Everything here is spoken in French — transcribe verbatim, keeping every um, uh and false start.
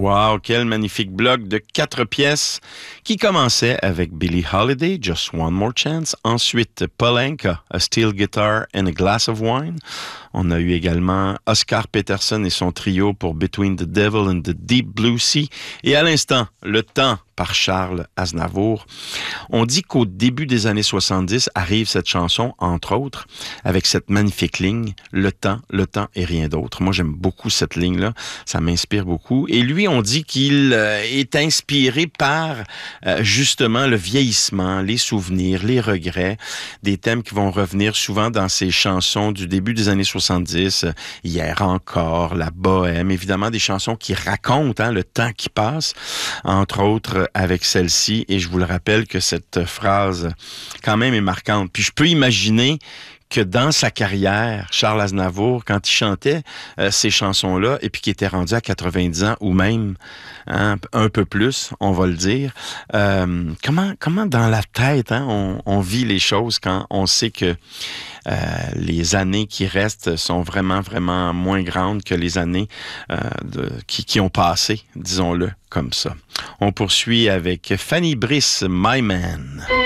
Wow, quel magnifique bloc de quatre pièces qui commençait avec Billie Holiday, Just One More Chance. Ensuite, Polanka, A Steel Guitar and a Glass of Wine. On a eu également Oscar Peterson et son trio pour Between the Devil and the Deep Blue Sea. Et à l'instant, Le Temps par Charles Aznavour. On dit qu'au début des années soixante-dix arrive cette chanson, entre autres, avec cette magnifique ligne, Le temps, le temps et rien d'autre. Moi, j'aime beaucoup cette ligne-là. Ça m'inspire beaucoup. Et lui, on dit qu'il euh, est inspiré par, euh, justement, le vieillissement, les souvenirs, les regrets, des thèmes qui vont revenir souvent dans ses chansons du début des années soixante-dix. Hier encore, La Bohème, évidemment, des chansons qui racontent hein, le temps qui passe, entre autres avec celle-ci, et je vous le rappelle que cette phrase, quand même, est marquante. Puis je peux imaginer que dans sa carrière, Charles Aznavour, quand il chantait euh, ces chansons-là, et puis qu'il était rendu à quatre-vingt-dix ans, ou même hein, un peu plus, on va le dire, euh, comment, comment dans la tête hein, on, on vit les choses quand on sait que Euh, les années qui restent sont vraiment, vraiment moins grandes que les années euh, de, qui, qui ont passé, disons-le comme ça. On poursuit avec Fanny Brice, My Man.